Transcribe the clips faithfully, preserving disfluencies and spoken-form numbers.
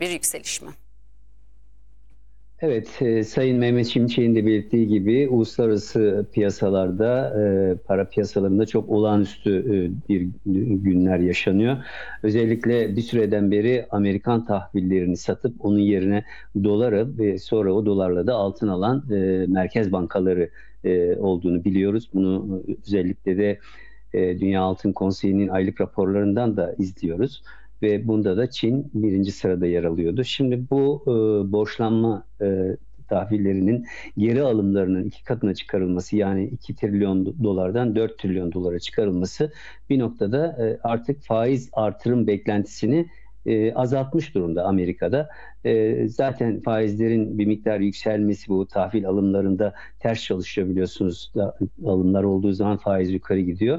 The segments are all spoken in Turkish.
bir yükseliş mi? Evet, e, Sayın Mehmet Şimşek'in de belirttiği gibi uluslararası piyasalarda, e, para piyasalarında çok olağanüstü e, bir günler yaşanıyor. Özellikle bir süreden beri Amerikan tahvillerini satıp onun yerine doları ve sonra o dolarla da altın alan e, merkez bankaları e, olduğunu biliyoruz. Bunu özellikle de e, Dünya Altın Konseyi'nin aylık raporlarından da izliyoruz. Ve bunda da Çin birinci sırada yer alıyordu. Şimdi bu e, borçlanma e, tahvillerinin geri alımlarının iki katına çıkarılması, yani iki trilyon dolardan dört trilyon dolara çıkarılması bir noktada e, artık faiz artırım beklentisini e, azaltmış durumda Amerika'da. E, zaten faizlerin bir miktar yükselmesi bu tahvil alımlarında ters çalışıyor, biliyorsunuz. Da, alımlar olduğu zaman faiz yukarı gidiyor.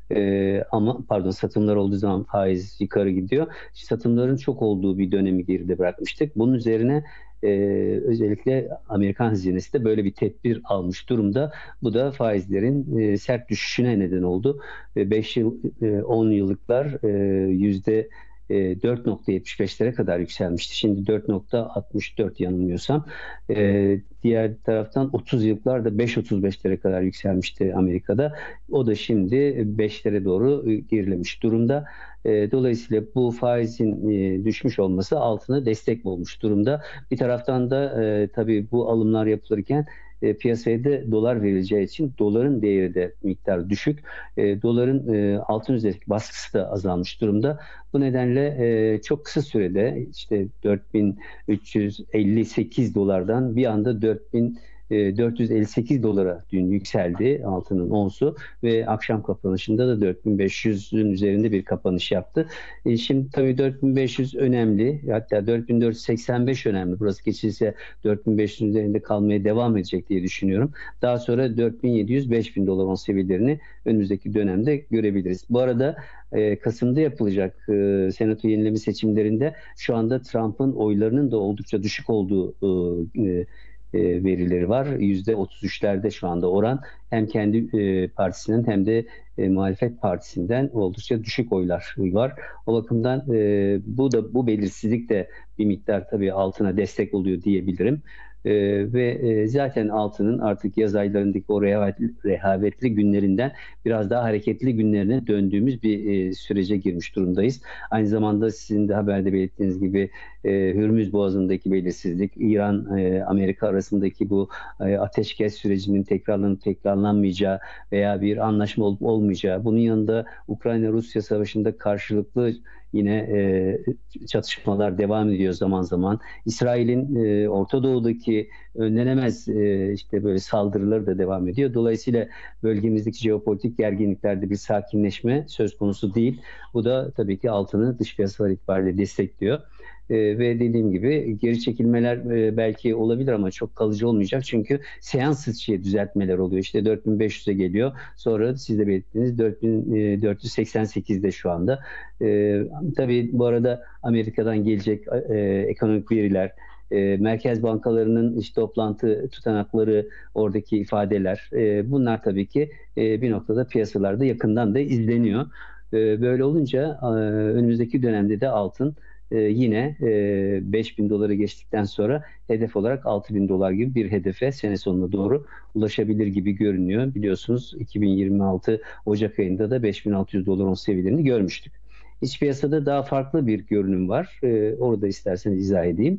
Ee, ama pardon satımlar olduğu zaman faiz yukarı gidiyor. Satımların çok olduğu bir dönemi geride bırakmıştık. Bunun üzerine e, özellikle Amerikan hazinesi de böyle bir tedbir almış durumda. Bu da faizlerin e, sert düşüşüne neden oldu. beş yıl, on yıllıklar e, yüzde dört nokta yetmiş beşlere kadar yükselmişti. Şimdi dört nokta altmış dört yanılmıyorsam. E, diğer taraftan otuz yıllıklar da beş nokta otuz beşlere kadar yükselmişti Amerika'da. O da şimdi beşlere doğru gerilemiş durumda. Dolayısıyla bu faizin düşmüş olması altına destek olmuş durumda. Bir taraftan da e, tabii bu alımlar yapılırken e, piyasaya da dolar verileceği için doların değeri de miktar düşük. E, doların e, altın üzerindeki baskısı da azalmış durumda. Bu nedenle e, çok kısa sürede işte dört bin üç yüz elli sekiz dolardan bir anda dört bin dört yüz elli sekiz dolara dün yükseldi altının onsu ve akşam kapanışında da dört bin beş yüzün üzerinde bir kapanış yaptı. E şimdi tabii dört bin beş yüz önemli, hatta dört bin dört yüz seksen beş önemli. Burası geçilse dört bin beş yüz üzerinde kalmaya devam edecek diye düşünüyorum. Daha sonra dört bin yedi yüz beş bin dolar on seviyelerini önümüzdeki dönemde görebiliriz. Bu arada e, Kasım'da yapılacak e, Senato yenileme seçimlerinde şu anda Trump'ın oylarının da oldukça düşük olduğu e, verileri var. yüzde otuz üçlerde şu anda oran, hem kendi e, partisinden hem de e, muhalefet partisinden oldukça düşük oylar var. O bakımdan e, bu da bu belirsizlik de bir miktar tabii altına destek oluyor diyebilirim. E, ve e, zaten altının artık yaz aylarındaki o rehavetli, rehavetli günlerinden biraz daha hareketli günlerine döndüğümüz bir e, sürece girmiş durumdayız. Aynı zamanda sizin de haberde belirttiğiniz gibi e, Hürmüz Boğazı'ndaki belirsizlik, İran e, Amerika arasındaki bu e, ateşkes sürecinin tekrarlanıp tekrarlanmayacağı veya bir anlaşma olup olmayacağı, bunun yanında Ukrayna-Rusya savaşında karşılıklı yine e, çatışmalar devam ediyor zaman zaman. İsrail'in e, Orta Doğu'daki önlenemez e, işte böyle saldırıları da devam ediyor. Dolayısıyla bölgemizdeki jeopolitik gerginliklerde bir sakinleşme söz konusu değil. Bu da tabii ki altını dış piyasalar itibariyle destekliyor. Ee, ve dediğim gibi geri çekilmeler e, belki olabilir ama çok kalıcı olmayacak. Çünkü seans içi düzeltmeler oluyor. İşte dört bin beş yüze geliyor. Sonra siz de belirttiniz dört bin dört yüz seksen sekizde şu anda. Ee, tabii bu arada Amerika'dan gelecek e, ekonomik veriler, e, merkez bankalarının işte toplantı tutanakları, oradaki ifadeler, e, bunlar tabii ki e, bir noktada piyasalarda yakından da izleniyor. E, böyle olunca e, önümüzdeki dönemde de altın Ee, yine e, beş bin doları geçtikten sonra hedef olarak altı bin dolar gibi bir hedefe sene sonuna doğru ulaşabilir gibi görünüyor. Biliyorsunuz iki bin yirmi altı Ocak ayında da beş bin altı yüz dolar on seviyelerini görmüştük. İç piyasada daha farklı bir görünüm var. Ee, orada isterseniz izah edeyim.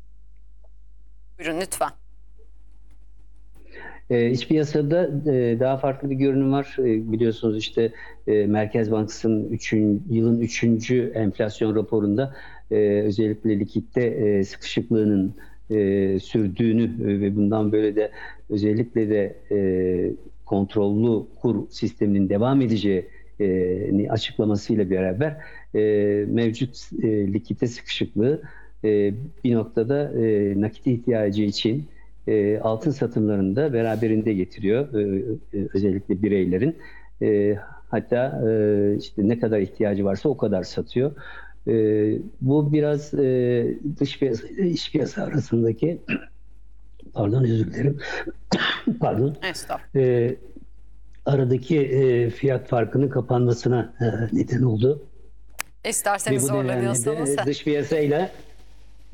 Buyurun lütfen. E, iç piyasada e, daha farklı bir görünüm var. E, biliyorsunuz işte e, Merkez Bankası'nın üçün, yılın üçüncü enflasyon raporunda e, özellikle likitte e, sıkışıklığının e, sürdüğünü e, ve bundan böyle de özellikle de e, kontrollü kur sisteminin devam edeceği e, açıklamasıyla beraber e, mevcut e, likitte sıkışıklığı e, bir noktada e, nakit ihtiyacı için e, altın satımlarında beraberinde getiriyor, e, e, özellikle bireylerin. E, hatta e, işte ne kadar ihtiyacı varsa o kadar satıyor. E, bu biraz e, dış piyasa ile iç piyasa arasındaki pardon özür dilerim pardon Estağfurullah. e, aradaki e, fiyat farkının kapanmasına e, neden oldu. İsterseniz Ve bu nedenle zorlanıyorsanız. de dış piyasayla